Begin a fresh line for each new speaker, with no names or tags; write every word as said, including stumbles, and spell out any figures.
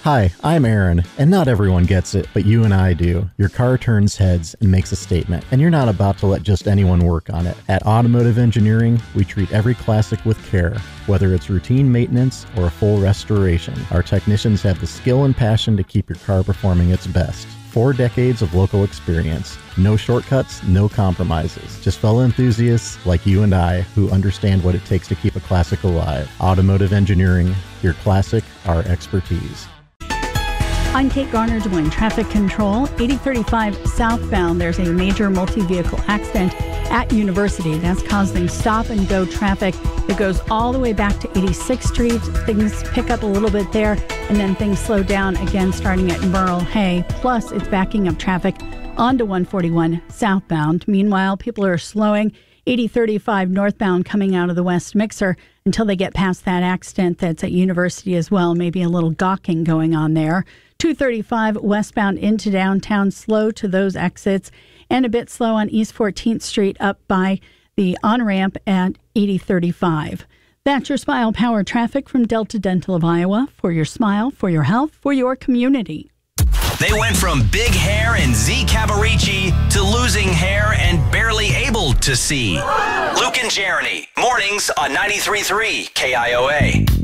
Hi, I'm Aaron, and not everyone gets it, but you and I do. Your car turns heads and makes a statement, and you're not about to let just anyone work on it. At Automotive Engineering, we treat every classic with care, whether it's routine maintenance or a full restoration. Our technicians have the skill and passion to keep your car performing its best. Four decades of local experience. No shortcuts, no compromises. Just fellow enthusiasts like you and I who understand what it takes to keep a classic alive. Automotive Engineering, your classic, our expertise.
I'm Kate Garner doing traffic control. eighty thirty-five southbound, there's a major multi-vehicle accident at University that's causing stop-and-go traffic that goes all the way back to eighty-sixth Street. Things pick up a little bit there, and then things slow down again starting at Merle Hay. Plus, it's backing up traffic onto one forty-one southbound. Meanwhile, people are slowing eighty thirty-five northbound coming out of the West Mixer until they get past that accident that's at University as well. Maybe a little gawking going on there. two thirty-five westbound into downtown, slow to those exits, and a bit slow on East fourteenth Street up by the on-ramp at eighty thirty-five. That's your Smile Power traffic from Delta Dental of Iowa. For your smile, for your health, for your community.
They went from big hair and Z Cavaricci to losing hair and barely able to see. Luke and Jeremy, mornings on ninety-three point three K I O A.